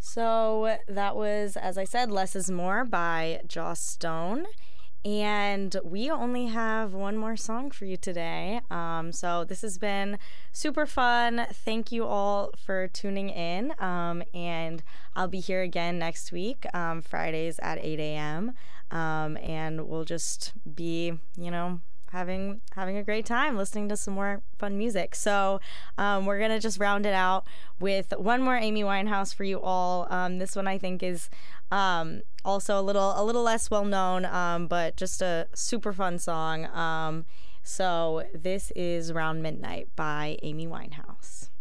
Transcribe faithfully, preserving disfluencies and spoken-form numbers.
So that was, as I said, Less is More by Joss Stone. And we only have one more song for you today. Um, so this has been super fun. Thank you all for tuning in. Um, and I'll be here again next week, um, Fridays at eight a.m. Um, and we'll just be, you know, having having a great time listening to some more fun music. So um, we're gonna just round it out with one more Amy Winehouse for you all. Um, this one I think is um, also a little a little less well known, um, but just a super fun song. Um, so this is Round Midnight by Amy Winehouse.